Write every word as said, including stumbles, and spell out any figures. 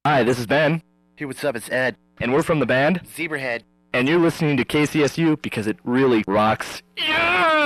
Hi, this is Ben, Hey, what's up? It's Ed. and we're from the band, Zebrahead. and you're listening to K C S U because it really rocks. Yeah!